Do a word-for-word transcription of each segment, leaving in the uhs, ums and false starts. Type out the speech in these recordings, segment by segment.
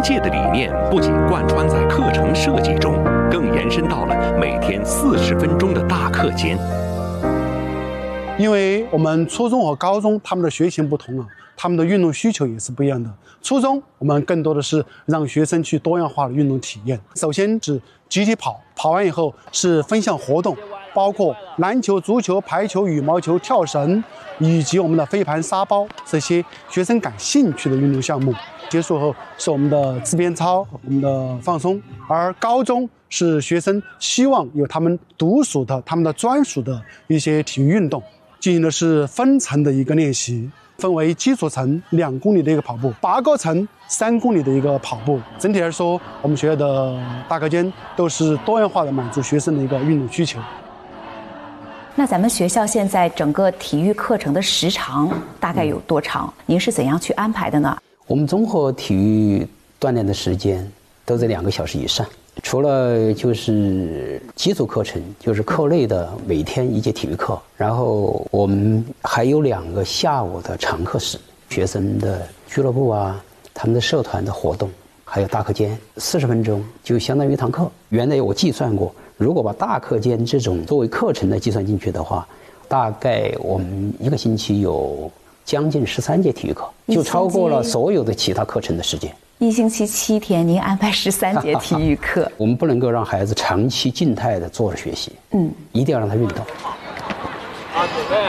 界的理念不仅贯穿在课程设计中，更延伸到了每天四十分钟的大课间。 因为我们初中和高中他们的学型不同啊，他们的运动需求也是不一样的。初中我们更多的是让学生去多样化的运动体验，首先是集体跑，跑完以后是分项活动，包括篮球、足球、排球、羽毛球、跳绳，以及我们的飞盘、沙包这些学生感兴趣的运动项目。结束后是我们的自编操，我们的放松。而高中是学生希望有他们独属的、他们的专属的一些体育运动，进行的是分层的一个练习，分为基础层两公里的一个跑步，拔高层三公里的一个跑步。整体来说，我们学校的大课间都是多样化的满足学生的一个运动需求。 那咱们学校现在整个体育课程的时长大概有多长？您是怎样去安排的呢？ 我们综合体育锻炼的时间都在两个小时以上，除了就是基础课程，就是课内的每天一节体育课，然后我们还有两个下午的常课时，学生的俱乐部啊，他们的社团的活动，还有大课间，四十分钟就相当于一堂课。原来我计算过，如果把大课间这种作为课程的计算进去的话，大概我们一个星期有将近十三节体育课，就超过了所有的其他课程的时间。 一星期七天，您安排十三节体育课。 我们不能够让孩子长期静态的坐着学习，嗯，一定要让他运动。 好，准备，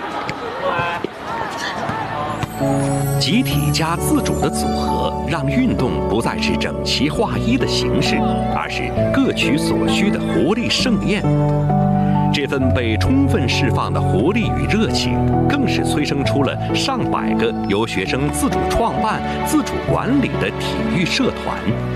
来。集体加自主的组合，让运动不再是整齐划一的形式，而是各取所需的活力盛宴。这份被充分释放的活力与热情，更是催生出了上百个由学生自主创办、自主管理的体育社团。